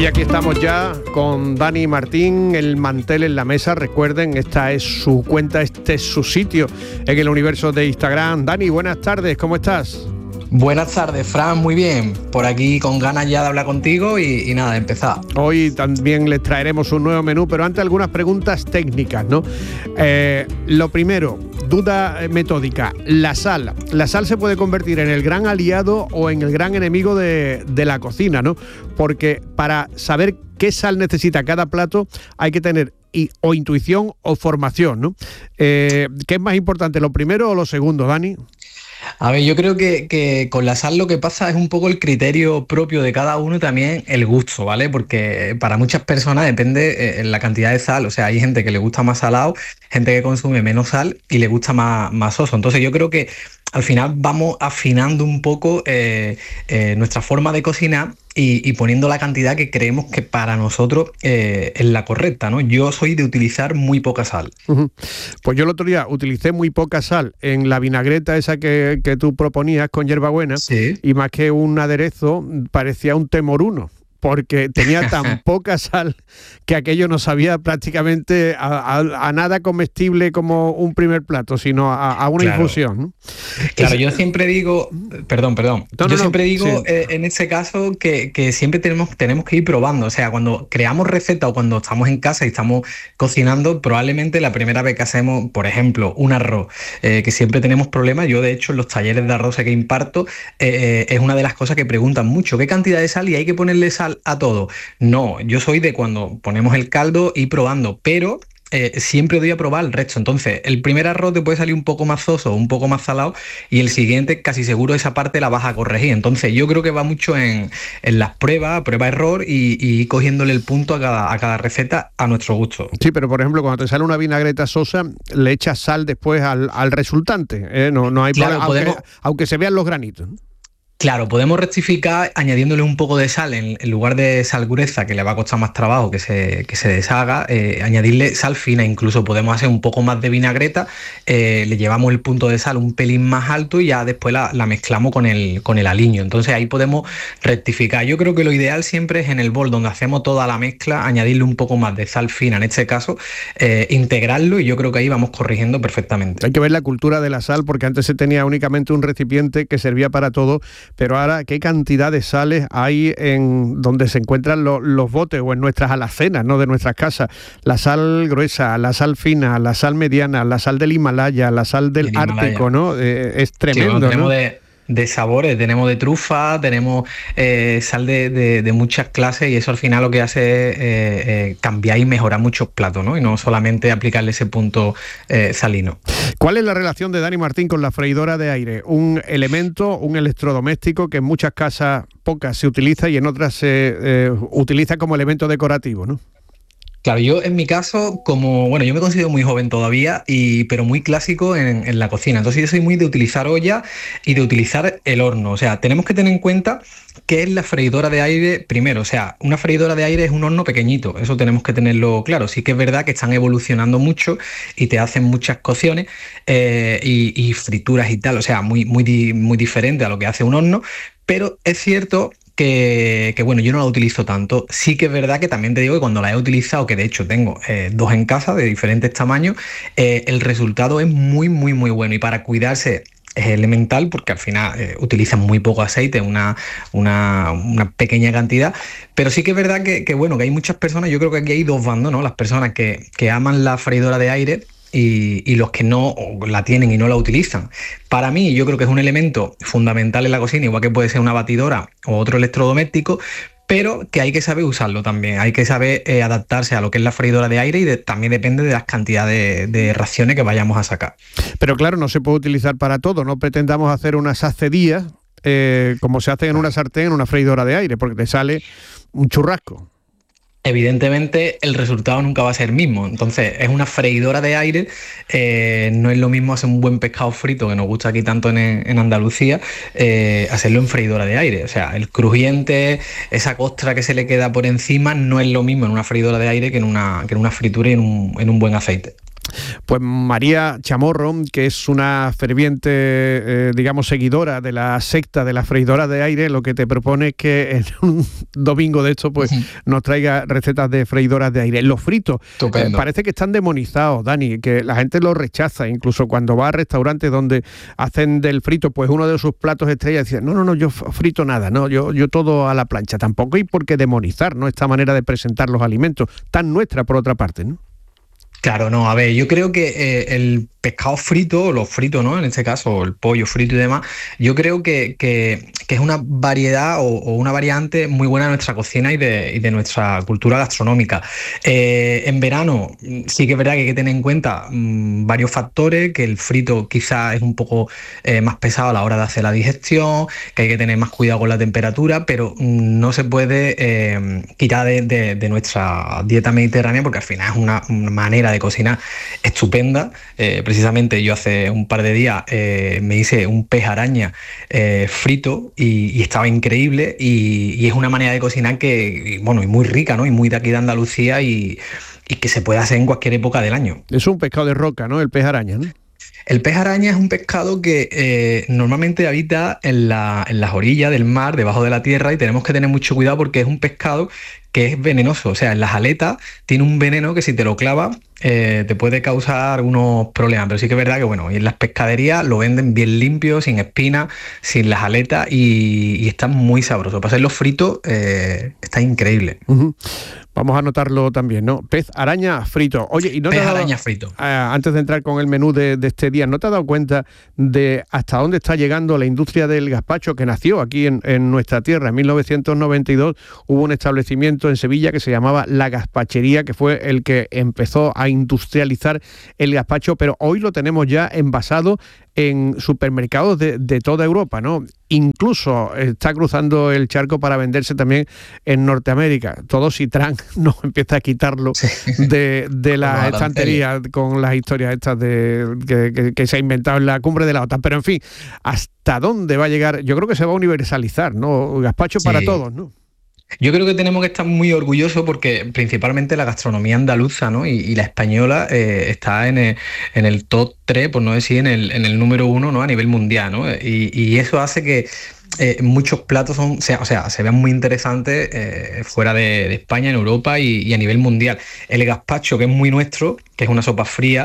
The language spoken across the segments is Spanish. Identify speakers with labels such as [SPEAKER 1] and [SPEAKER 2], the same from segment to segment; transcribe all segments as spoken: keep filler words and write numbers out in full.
[SPEAKER 1] Y aquí estamos ya con Dani Martín, el mantel en la mesa. Recuerden, esta es su cuenta, este es su sitio en el universo de Instagram. Dani, buenas tardes, ¿cómo estás?
[SPEAKER 2] Buenas tardes, Fran, muy bien. Por aquí con ganas ya de hablar contigo y, y nada, de empezar.
[SPEAKER 1] Hoy también les traeremos un nuevo menú, pero antes algunas preguntas técnicas, ¿no? Eh, lo primero, duda metódica, la sal. La sal se puede convertir en el gran aliado o en el gran enemigo de, de la cocina, ¿no? Porque para saber qué sal necesita cada plato hay que tener y, o intuición o formación, ¿no? Eh, ¿Qué es más importante, lo primero o lo segundo, Dani?
[SPEAKER 2] A ver, yo creo que, que con la sal lo que pasa es un poco el criterio propio de cada uno y también el gusto, ¿vale? Porque para muchas personas depende eh, la cantidad de sal. O sea, hay gente que le gusta más salado, gente que consume menos sal y le gusta más, más soso. Entonces yo creo que al final vamos afinando un poco eh, eh, nuestra forma de cocinar y, y poniendo la cantidad que creemos que para nosotros eh, es la correcta, ¿no? Yo soy de utilizar muy poca sal.
[SPEAKER 1] Uh-huh. Pues yo el otro día utilicé muy poca sal en la vinagreta esa que, que tú proponías con hierbabuena,
[SPEAKER 2] ¿Sí?
[SPEAKER 1] Y más que un aderezo parecía un temoruno, porque tenía tan poca sal que aquello no sabía prácticamente a, a, a nada comestible como un primer plato, sino a, a una
[SPEAKER 2] Claro.
[SPEAKER 1] infusión, ¿no?
[SPEAKER 2] Claro,
[SPEAKER 1] Es,
[SPEAKER 2] yo siempre digo, perdón, perdón,
[SPEAKER 1] No, no,
[SPEAKER 2] yo
[SPEAKER 1] no,
[SPEAKER 2] siempre digo
[SPEAKER 1] sí.
[SPEAKER 2] eh, en este caso que, que siempre tenemos, tenemos que ir probando. O sea, cuando creamos recetas o cuando estamos en casa y estamos cocinando, probablemente la primera vez que hacemos, por ejemplo, un arroz, eh, que siempre tenemos problemas. Yo, de hecho, en los talleres de arroz que imparto, eh, es una de las cosas que preguntan mucho: ¿qué cantidad de sal? Y hay que ponerle sal a todo. No, yo soy de cuando ponemos el caldo y probando, pero eh, siempre doy a probar el resto. Entonces, el primer arroz te puede salir un poco más soso, un poco más salado, y el siguiente casi seguro esa parte la vas a corregir. Entonces, yo creo que va mucho en, en las pruebas, prueba-error y, y cogiéndole el punto a cada, a cada receta a nuestro gusto.
[SPEAKER 1] Sí, pero por ejemplo, cuando te sale una vinagreta sosa, le echas sal después al, al resultante, ¿eh? No, no hay
[SPEAKER 2] Claro,
[SPEAKER 1] problema,
[SPEAKER 2] podemos...
[SPEAKER 1] aunque, aunque se vean los granitos, ¿no?
[SPEAKER 2] Claro, podemos rectificar añadiéndole un poco de sal en, en lugar de sal gruesa, que le va a costar más trabajo que se, que se deshaga, eh, añadirle sal fina. Incluso podemos hacer un poco más de vinagreta, eh, le llevamos el punto de sal un pelín más alto y ya después la, la mezclamos con el, con el aliño. Entonces ahí podemos rectificar. Yo creo que lo ideal siempre es en el bol donde hacemos toda la mezcla, añadirle un poco más de sal fina, en este caso, eh, integrarlo, y yo creo que ahí vamos corrigiendo perfectamente.
[SPEAKER 1] Hay que ver la cultura de la sal, porque antes se tenía únicamente un recipiente que servía para todo, pero ahora qué cantidad de sales hay en donde se encuentran lo, los botes o en nuestras alacenas, ¿no?, de nuestras casas. La sal gruesa, la sal fina, la sal mediana, la sal del Himalaya, la sal del Ártico, ¿no? Eh, es tremendo, sí, bueno,
[SPEAKER 2] tenemos
[SPEAKER 1] ¿no?
[SPEAKER 2] de, de sabores, tenemos de trufa, tenemos eh, sal de, de, de muchas clases, y eso al final lo que hace es eh, eh, cambiar y mejorar muchos platos, ¿no? Y no solamente aplicarle ese punto eh, salino.
[SPEAKER 1] ¿Cuál es la relación de Dani Martín con la freidora de aire? Un elemento, un electrodoméstico que en muchas casas, pocas, se utiliza y en otras se eh, utiliza como elemento decorativo, ¿no?
[SPEAKER 2] Claro, yo en mi caso, como, bueno, yo me considero muy joven todavía, y, pero muy clásico en, en la cocina. Entonces yo soy muy de utilizar olla y de utilizar el horno. O sea, tenemos que tener en cuenta qué es la freidora de aire primero. O sea, una freidora de aire es un horno pequeñito, eso tenemos que tenerlo claro. Sí que es verdad que están evolucionando mucho y te hacen muchas cocciones eh, y, y frituras y tal. O sea, muy, muy, muy diferente a lo que hace un horno, pero es cierto Que, que bueno, yo no la utilizo tanto. Sí que es verdad que también te digo que cuando la he utilizado, que de hecho tengo eh, dos en casa de diferentes tamaños, eh, el resultado es muy, muy, muy bueno. Y para cuidarse es elemental, porque al final eh, utilizan muy poco aceite, una, una, una pequeña cantidad. Pero sí que es verdad que, que, bueno, que hay muchas personas, yo creo que aquí hay dos bandos, ¿no? Las personas que, que aman la freidora de aire Y, y los que no la tienen y no la utilizan. Para mí, yo creo que es un elemento fundamental en la cocina, igual que puede ser una batidora o otro electrodoméstico, pero que hay que saber usarlo también. Hay que saber eh, adaptarse a lo que es la freidora de aire, y de, también depende de las cantidades de, de raciones que vayamos a sacar.
[SPEAKER 1] Pero claro, no se puede utilizar para todo. No pretendamos hacer unas acedías eh, como se hace en una sartén, en una freidora de aire, porque te sale un churrasco.
[SPEAKER 2] Evidentemente el resultado nunca va a ser el mismo. Entonces es una freidora de aire, eh, no es lo mismo hacer un buen pescado frito, que nos gusta aquí tanto en, en Andalucía, eh, hacerlo en freidora de aire. O sea, el crujiente, esa costra que se le queda por encima, no es lo mismo en una freidora de aire que en una, que en una fritura y en un, en un buen aceite.
[SPEAKER 1] Pues María Chamorro, que es una ferviente, eh, digamos, seguidora de la secta de las freidoras de aire, lo que te propone es que en un domingo de esto pues uh-huh. nos traiga recetas de freidoras de aire. Los fritos eh, parece que están demonizados, Dani, que la gente los rechaza, incluso cuando va a restaurantes donde hacen del frito pues uno de sus platos estrella, dice, no, no, no, yo frito nada, no, yo, yo todo a la plancha. Tampoco hay por qué demonizar, ¿no?, esta manera de presentar los alimentos, tan nuestra por otra parte, ¿no?
[SPEAKER 2] Claro, no, a ver, yo creo que eh, el pescado frito, o los fritos, ¿no?, en este caso, el pollo frito y demás, yo creo que, que, que es una variedad o, o una variante muy buena de nuestra cocina y de, y de nuestra cultura gastronómica. Eh, en verano sí que es verdad que hay que tener en cuenta mmm, varios factores, que el frito quizás es un poco eh, más pesado a la hora de hacer la digestión, que hay que tener más cuidado con la temperatura, pero mmm, no se puede eh, quitar de, de, de nuestra dieta mediterránea, porque al final es una, una manera de cocina estupenda. Eh, precisamente yo hace un par de días eh, me hice un pez araña eh, frito y, y estaba increíble, y, y es una manera de cocinar que, y, bueno, y muy rica, ¿no?, y muy de aquí de Andalucía, y, y que se puede hacer en cualquier época del año.
[SPEAKER 1] Es un pescado de roca, ¿no?, el pez araña, ¿no?
[SPEAKER 2] El pez araña es un pescado que eh, normalmente habita en, la, en las orillas del mar, debajo de la tierra, y tenemos que tener mucho cuidado porque es un pescado que es venenoso. O sea, en las aletas tiene un veneno que si te lo clava eh, te puede causar unos problemas. Pero sí que es verdad que, bueno, y en las pescaderías lo venden bien limpio, sin espinas, sin las aletas, y, y está muy sabroso. Para hacerlo frito eh, está increíble.
[SPEAKER 1] Uh-huh. Vamos a anotarlo también, ¿no? Pez araña frito. Oye, y no
[SPEAKER 2] Pez
[SPEAKER 1] te has dado,
[SPEAKER 2] araña frito.
[SPEAKER 1] Eh, antes de entrar con el menú de, de este día, ¿no te has dado cuenta de hasta dónde está llegando la industria del gazpacho, que nació aquí en, en nuestra tierra? En mil novecientos noventa y dos hubo un establecimiento en Sevilla que se llamaba La Gazpachería, que fue el que empezó a industrializar el gazpacho, pero hoy lo tenemos ya envasado en supermercados de, de toda Europa, ¿no? Incluso está cruzando el charco para venderse también en Norteamérica. Todo si Trump no empieza a quitarlo sí. de, de la estantería con las historias estas de que, que, que se ha inventado en la cumbre de la OTAN. Pero en fin, ¿hasta dónde va a llegar? Yo creo que se va a universalizar, ¿no? Gazpacho sí. para todos, ¿no?
[SPEAKER 2] Yo creo que tenemos que estar muy orgullosos porque principalmente la gastronomía andaluza, ¿no?, y, y la española eh, está en el, en el top tres, por no decir en el, en el número uno, ¿no?, a nivel mundial, ¿no? Y, y eso hace que eh, muchos platos son, o sea, o sea, se vean muy interesantes eh, fuera de, de España, en Europa y, y a nivel mundial. El gazpacho, que es muy nuestro, que es una sopa fría,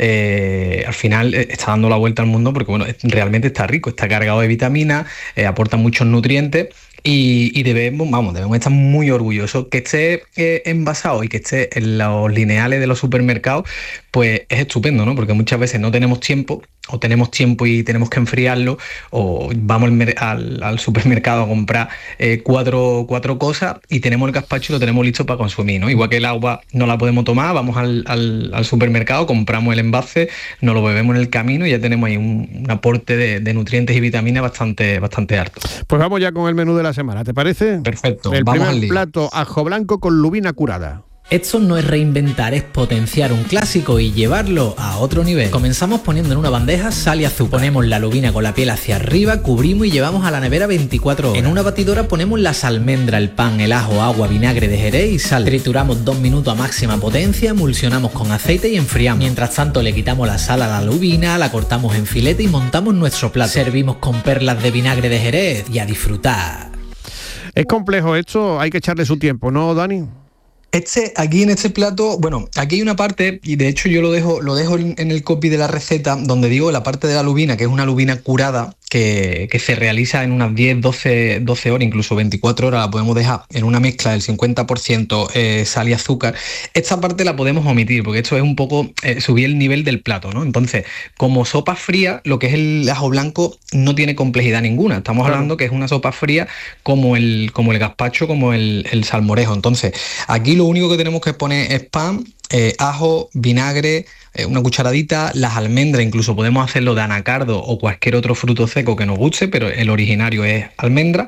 [SPEAKER 2] eh, al final eh, está dando la vuelta al mundo porque, bueno, realmente está rico, está cargado de vitaminas, eh, aporta muchos nutrientes. Y, y debemos, vamos, debemos estar muy orgullosos. Que esté eh, envasado y que esté en los lineales de los supermercados, pues es estupendo, ¿no? Porque muchas veces no tenemos tiempo, o tenemos tiempo y tenemos que enfriarlo, o vamos al, al, al supermercado a comprar eh, cuatro, cuatro cosas y tenemos el gazpacho y lo tenemos listo para consumir, ¿no? Igual que el agua no la podemos tomar, vamos al, al, al supermercado, compramos el envase, nos lo bebemos en el camino y ya tenemos ahí un, un aporte de, de nutrientes y vitaminas bastante, bastante alto.
[SPEAKER 1] Pues vamos ya con el menú de la semana, ¿te parece?
[SPEAKER 2] Perfecto,
[SPEAKER 1] el
[SPEAKER 2] vamos
[SPEAKER 1] primer
[SPEAKER 2] al lío.
[SPEAKER 1] Plato, ajo blanco con lubina curada.
[SPEAKER 3] Esto no es reinventar, es potenciar un clásico y llevarlo a otro nivel. Comenzamos poniendo en una bandeja sal y azúcar. Ponemos la lubina con la piel hacia arriba, cubrimos y llevamos a la nevera veinticuatro horas. En una batidora ponemos las almendras, el pan, el ajo, agua, vinagre de Jerez y sal. Trituramos dos minutos a máxima potencia, emulsionamos con aceite y enfriamos. Mientras tanto le quitamos la sal a la lubina, la cortamos en filete y montamos nuestro plato. Servimos con perlas de vinagre de Jerez y a disfrutar.
[SPEAKER 1] Es complejo esto, hay que echarle su tiempo, ¿no, Dani?
[SPEAKER 2] Este, aquí en este plato, bueno, aquí hay una parte, y de hecho yo lo dejo, lo dejo en el copy de la receta, donde digo la parte de la lubina, que es una lubina curada, que, que se realiza en unas diez, doce, doce horas, incluso veinticuatro horas, la podemos dejar en una mezcla del cincuenta por ciento eh, sal y azúcar. Esta parte la podemos omitir, porque esto es un poco eh, subir el nivel del plato, ¿no? Entonces, como sopa fría, lo que es el ajo blanco no tiene complejidad ninguna. Estamos claro. hablando que es una sopa fría como el, como el gazpacho, como el, el salmorejo. Entonces, aquí lo único que tenemos que poner es pan, eh, ajo, vinagre, eh, una cucharadita, las almendras, incluso podemos hacerlo de anacardo o cualquier otro fruto seco que nos guste, pero el originario es almendra,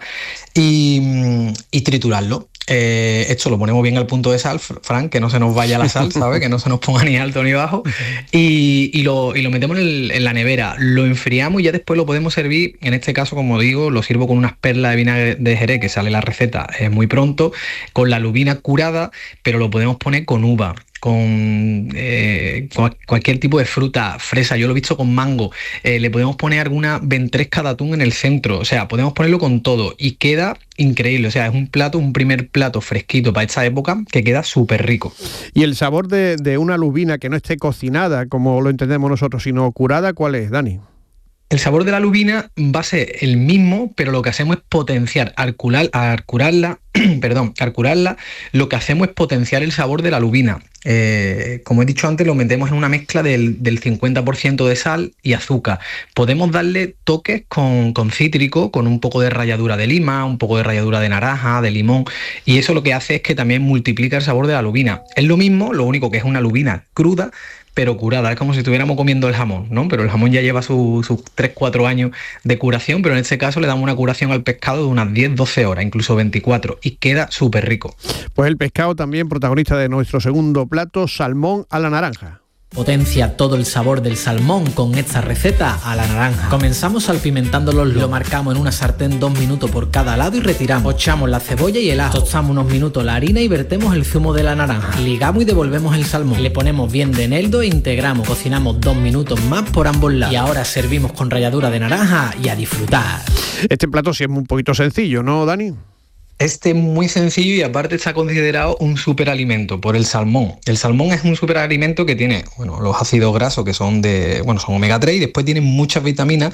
[SPEAKER 2] y, y triturarlo. Eh, esto lo ponemos bien al punto de sal, Fran, que no se nos vaya la sal, ¿sabes? Que no se nos ponga ni alto ni bajo, y, y, lo, y lo metemos en, el, en la nevera, lo enfriamos y ya después lo podemos servir. En este caso, como digo, lo sirvo con unas perlas de vinagre de Jerez, que sale la receta eh, muy pronto, con la lubina curada, pero lo podemos poner con uva, con eh, cual, cualquier tipo de fruta, fresa, yo lo he visto con mango, eh, le podemos poner alguna ventresca de atún en el centro, o sea, podemos ponerlo con todo y queda increíble, o sea, es un plato, un primer plato fresquito para esta época que queda súper rico.
[SPEAKER 1] Y el sabor de, de una lubina que no esté cocinada, como lo entendemos nosotros, sino curada, ¿cuál es, Dani?
[SPEAKER 2] El sabor de la lubina va a ser el mismo, pero lo que hacemos es potenciar, al curar, al curarla, perdón, al curarla, lo que hacemos es potenciar el sabor de la lubina. Eh, como he dicho antes, lo metemos en una mezcla del, del cincuenta por ciento de sal y azúcar. Podemos darle toques con, con cítrico, con un poco de ralladura de lima, un poco de ralladura de naranja, de limón, y eso lo que hace es que también multiplica el sabor de la lubina. Es lo mismo, lo único que es una lubina cruda, pero curada, es como si estuviéramos comiendo el jamón, ¿no? Pero el jamón ya lleva sus su tres cuatro años de curación, pero en este caso le damos una curación al pescado de unas diez doce horas, incluso veinticuatro, y queda súper rico.
[SPEAKER 1] Pues el pescado también protagonista de nuestro segundo plato, salmón a la naranja.
[SPEAKER 3] Potencia todo el sabor del salmón con esta receta a la naranja. Comenzamos salpimentando los lomos. Lo marcamos en una sartén dos minutos por cada lado y retiramos. Echamos la cebolla y el ajo. Tostamos unos minutos la harina y vertemos el zumo de la naranja. Ligamos y devolvemos el salmón. Le ponemos bien de eneldo e integramos. Cocinamos dos minutos más por ambos lados. Y ahora servimos con ralladura de naranja y a disfrutar.
[SPEAKER 1] Este plato sí es un poquito sencillo, ¿no, Dani?
[SPEAKER 2] Este es muy sencillo y aparte está considerado un superalimento por el salmón. El salmón es un superalimento que tiene, bueno, los ácidos grasos que son de, bueno, son omega tres y después tiene muchas vitaminas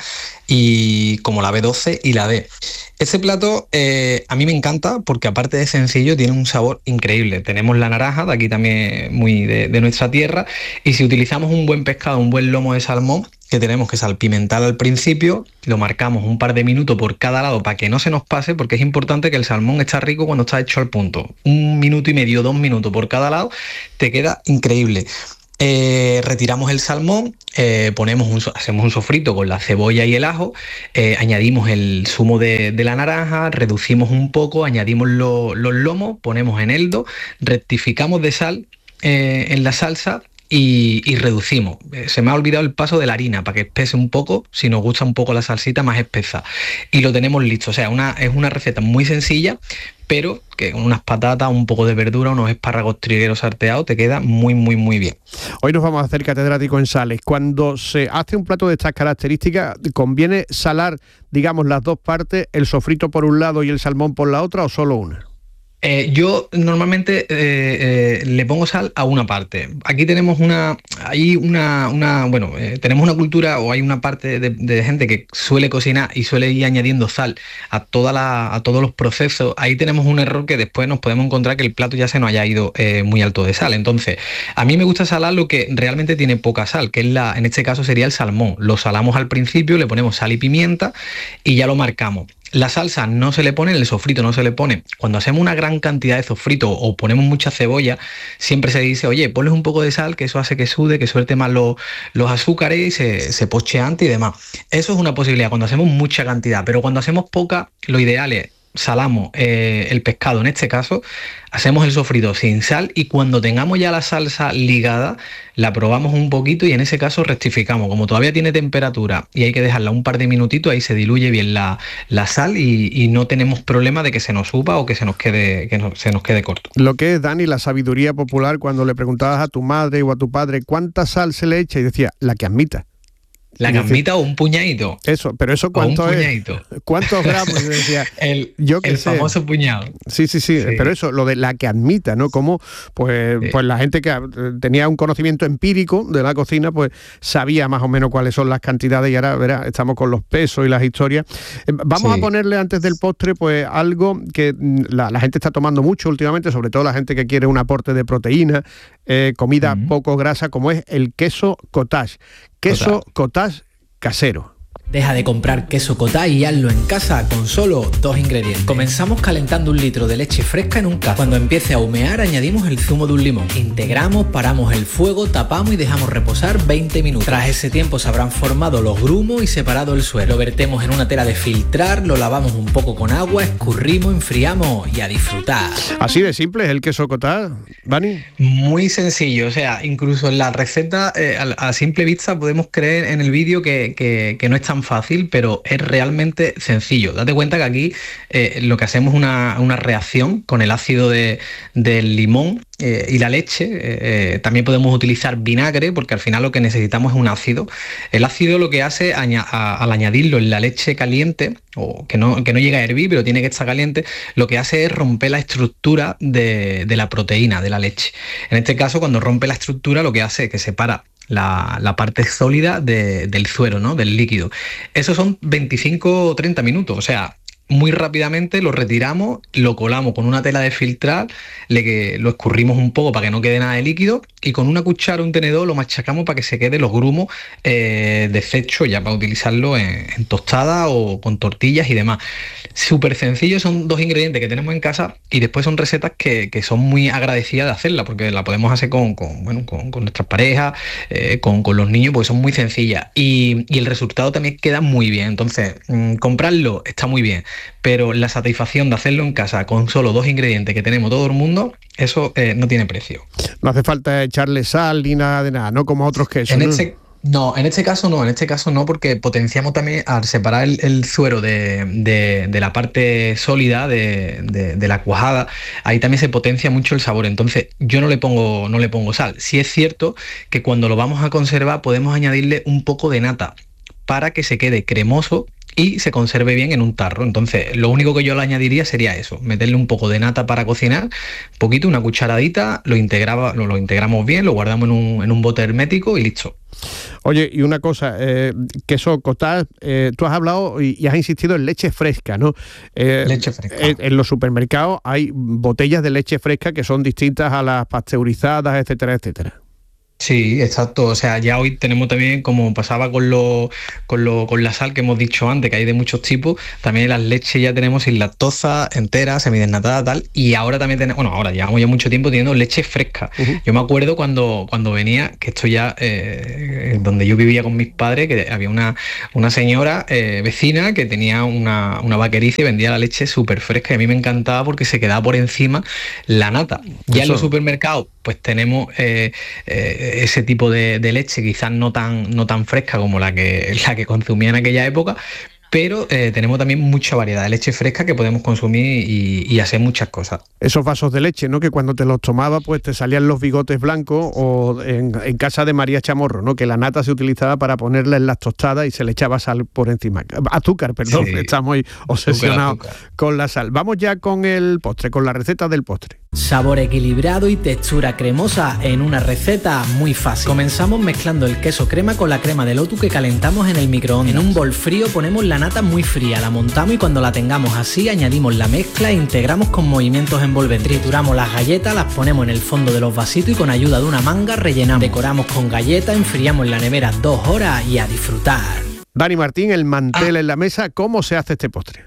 [SPEAKER 2] y como la B doce y la D. Este plato eh, a mí me encanta porque aparte de sencillo tiene un sabor increíble. Tenemos la naranja, de aquí también muy de, de nuestra tierra, y si utilizamos un buen pescado, un buen lomo de salmón, que tenemos que salpimentar al principio, lo marcamos un par de minutos por cada lado para que no se nos pase, porque es importante que el salmón está rico cuando está hecho al punto. Un minuto y medio, dos minutos por cada lado, te queda increíble. Eh, retiramos el salmón, eh, ponemos un, hacemos un sofrito con la cebolla y el ajo, eh, añadimos el zumo de, de la naranja, reducimos un poco, añadimos lo, los lomos, ponemos eneldo, rectificamos de sal eh, en la salsa, Y, y reducimos. Se me ha olvidado el paso de la harina para que espese un poco, si nos gusta un poco la salsita más espesa, y lo tenemos listo. O sea, una, es una receta muy sencilla, pero que con unas patatas, un poco de verdura, unos espárragos trigueros salteados, te queda muy muy muy bien.
[SPEAKER 1] Hoy nos vamos a hacer catedrático en sales. Cuando se hace un plato de estas características, ¿conviene salar, digamos, las dos partes, el sofrito por un lado y el salmón por la otra, o solo una?
[SPEAKER 2] Eh, yo normalmente eh, eh, le pongo sal a una parte. Aquí tenemos una, hay una, una bueno, eh, tenemos una cultura o hay una parte de, de gente que suele cocinar y suele ir añadiendo sal a toda la, a todos los procesos. Ahí tenemos un error que después nos podemos encontrar que el plato ya se nos haya ido eh, muy alto de sal. Entonces, a mí me gusta salar lo que realmente tiene poca sal, que es la, en este caso sería el salmón. Lo salamos al principio, le ponemos sal y pimienta y ya lo marcamos. La salsa no se le pone, el sofrito no se le pone. Cuando hacemos una gran cantidad de sofrito o ponemos mucha cebolla, siempre se dice, oye, ponle un poco de sal, que eso hace que sude, que suelte más los, los azúcares y se, se poche antes y demás. Eso es una posibilidad cuando hacemos mucha cantidad, pero cuando hacemos poca, lo ideal es salamos eh, el pescado, en este caso, hacemos el sofrito sin sal y cuando tengamos ya la salsa ligada, la probamos un poquito y en ese caso rectificamos. Como todavía tiene temperatura y hay que dejarla un par de minutitos, ahí se diluye bien la, la sal y, y no tenemos problema de que se nos suba o que se nos quede, que no, se nos quede corto.
[SPEAKER 1] Lo que es, Dani, la sabiduría popular, cuando le preguntabas a tu madre o a tu padre cuánta sal se le echa y decía, la que admita.
[SPEAKER 2] La gambita o un puñadito.
[SPEAKER 1] Eso, pero eso cuánto es. ¿Cuántos gramos? Yo decía,
[SPEAKER 2] el
[SPEAKER 1] yo que
[SPEAKER 2] el
[SPEAKER 1] sé.
[SPEAKER 2] famoso puñado.
[SPEAKER 1] Sí, sí, sí, sí, pero eso, lo de la que admita, ¿no? Como pues, sí. pues la gente que tenía un conocimiento empírico de la cocina, pues sabía más o menos cuáles son las cantidades y ahora, verá, estamos con los pesos y las historias. Vamos sí. a ponerle antes del postre, pues algo que la, la gente está tomando mucho últimamente, sobre todo la gente que quiere un aporte de proteína, eh, comida uh-huh. poco grasa, como es el queso cottage. Queso cottage casero.
[SPEAKER 3] Deja de comprar queso cottage y hazlo en casa con solo dos ingredientes. Comenzamos calentando un litro de leche fresca en un cazo. Cuando empiece a humear, añadimos el zumo de un limón. Integramos, paramos el fuego, tapamos y dejamos reposar veinte minutos. Tras ese tiempo se habrán formado los grumos y separado el suero. Lo vertemos en una tela de filtrar, lo lavamos un poco con agua, escurrimos, enfriamos y a disfrutar.
[SPEAKER 1] Así de simple es el queso cottage, Dani.
[SPEAKER 2] Muy sencillo, o sea, incluso en la receta, eh, a, a simple vista podemos creer en el vídeo que, que, que no está tan fácil, pero es realmente sencillo. Date cuenta que aquí eh, lo que hacemos es una, una reacción con el ácido de, del limón eh, y la leche. Eh, también podemos utilizar vinagre, porque al final lo que necesitamos es un ácido. El ácido lo que hace aña, a, al añadirlo en la leche caliente, o que no, que no llega a hervir, pero tiene que estar caliente, lo que hace es romper la estructura de, de la proteína de la leche. En este caso, cuando rompe la estructura, lo que hace es que separa La, la parte sólida de, del suero, ¿no? Del líquido. Esos son veinticinco o treinta minutos, o sea, muy rápidamente lo retiramos, lo colamos con una tela de filtrar, le, lo escurrimos un poco para que no quede nada de líquido y con una cuchara o un tenedor lo machacamos para que se queden los grumos eh, deshechos ya para utilizarlo en, en tostada o con tortillas y demás. Súper sencillo, son dos ingredientes que tenemos en casa y después son recetas que, que son muy agradecidas de hacerla porque la podemos hacer con, con, bueno, con, con nuestras parejas, eh, con, con los niños, porque son muy sencillas y, y el resultado también queda muy bien. Entonces, mmm, comprarlo está muy bien, pero la satisfacción de hacerlo en casa con solo dos ingredientes que tenemos todo el mundo, eso eh, no tiene precio.
[SPEAKER 1] No hace falta echarle sal ni nada de nada, ¿no? Como otros quesos.
[SPEAKER 2] En
[SPEAKER 1] ¿no?
[SPEAKER 2] Este... No, en este caso no, en este caso no, porque potenciamos también al separar el, el suero de, de, de la parte sólida de, de, de la cuajada, ahí también se potencia mucho el sabor. Entonces yo no le pongo, no le pongo sal. Sí es cierto que cuando lo vamos a conservar podemos añadirle un poco de nata para que se quede cremoso y se conserve bien en un tarro. Entonces lo único que yo le añadiría sería eso, meterle un poco de nata para cocinar, un poquito, una cucharadita, lo, integraba, lo, lo integramos bien, lo guardamos en un, en un bote hermético y listo.
[SPEAKER 1] Oye, y una cosa, eh, queso cottage, eh, tú has hablado y, y has insistido en leche fresca, ¿no? Eh,
[SPEAKER 2] leche fresca.
[SPEAKER 1] En, en los supermercados hay botellas de leche fresca que son distintas a las pasteurizadas, etcétera, etcétera.
[SPEAKER 2] Sí, exacto. O sea, ya hoy tenemos también, como pasaba con lo, con lo, con la sal que hemos dicho antes, que hay de muchos tipos, también las leches ya tenemos sin lactosa, entera, semidesnatada, tal, y ahora también tenemos, bueno, ahora llevamos ya mucho tiempo teniendo leche fresca. Uh-huh. Yo me acuerdo cuando, cuando venía, que esto ya, eh, donde yo vivía con mis padres, que había una, una señora eh, vecina que tenía una, una vaqueriza y vendía la leche súper fresca, y a mí me encantaba porque se quedaba por encima la nata. Ya Eso. En los supermercados, pues tenemos eh, eh, ese tipo de, de leche, quizás no tan, no tan fresca como la que, la que consumía en aquella época, pero eh, tenemos también mucha variedad de leche fresca que podemos consumir y, y hacer muchas cosas.
[SPEAKER 1] Esos vasos de leche, ¿no? Que cuando te los tomabas pues te salían los bigotes blancos, o en, en casa de María Chamorro, ¿no? Que la nata se utilizaba para ponerla en las tostadas y se le echaba sal por encima. Azúcar, perdón, sí. Estamos ahí obsesionados azúcar, azúcar. Con la sal. Vamos ya con el postre, con la receta del postre.
[SPEAKER 3] Sabor equilibrado y textura cremosa en una receta muy fácil. Comenzamos mezclando el queso crema con la crema de lotu que calentamos en el microondas. En un bol frío ponemos la nata muy fría, la montamos y cuando la tengamos así añadimos la mezcla e integramos con movimientos envolventes. Trituramos las galletas, las ponemos en el fondo de los vasitos y con ayuda de una manga rellenamos. Decoramos con galletas, enfriamos en la nevera dos horas y a disfrutar.
[SPEAKER 1] Dani Martín, el mantel ah. en la mesa, ¿cómo se hace este postre?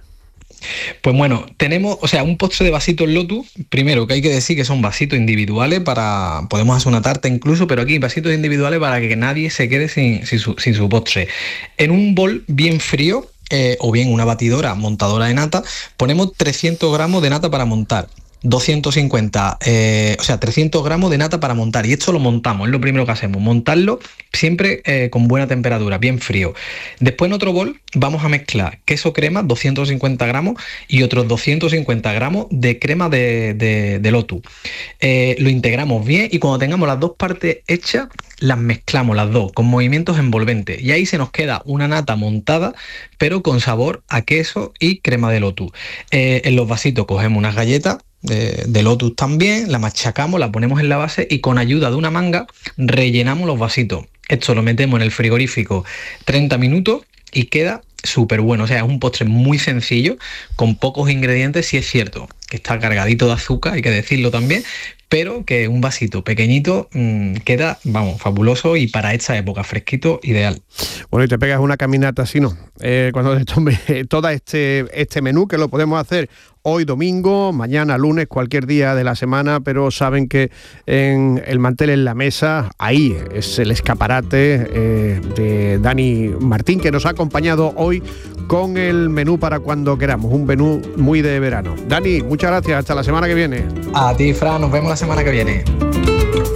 [SPEAKER 2] Pues bueno, tenemos, o sea, un postre de vasitos Lotus. Primero, que hay que decir que son vasitos individuales para, podemos hacer una tarta incluso, pero aquí vasitos individuales para que nadie se quede sin, sin, su, sin su postre. En un bol bien frío, eh, o bien una batidora montadora de nata, ponemos trescientos gramos de nata para montar. doscientos cincuenta, eh, o sea, trescientos gramos de nata para montar, y esto lo montamos, es lo primero que hacemos, montarlo siempre eh, con buena temperatura, bien frío. Después en otro bol vamos a mezclar queso crema, doscientos cincuenta gramos, y otros doscientos cincuenta gramos de crema de, de, de lotus. Eh, lo integramos bien y cuando tengamos las dos partes hechas, las mezclamos las dos con movimientos envolventes, y ahí se nos queda una nata montada, pero con sabor a queso y crema de lotus. Eh, en los vasitos cogemos unas galletas De, de lotus también, la machacamos, la ponemos en la base y con ayuda de una manga rellenamos los vasitos. Esto lo metemos en el frigorífico treinta minutos y queda súper bueno. O sea, es un postre muy sencillo, con pocos ingredientes. Sí es cierto que está cargadito de azúcar, hay que decirlo también, pero que un vasito pequeñito mmm, queda, vamos, fabuloso, y para esta época fresquito, ideal.
[SPEAKER 1] Bueno, y te pegas una caminata así, ¿no? Eh, cuando te tomes todo este, este menú, que lo podemos hacer hoy domingo, mañana lunes, cualquier día de la semana, pero saben que en el mantel en la mesa, ahí es el escaparate eh, de Dani Martín, que nos ha acompañado hoy con el menú para cuando queramos, un menú muy de verano. Dani, muchas gracias, hasta la semana que viene.
[SPEAKER 2] A ti, Fran, nos vemos la semana que viene.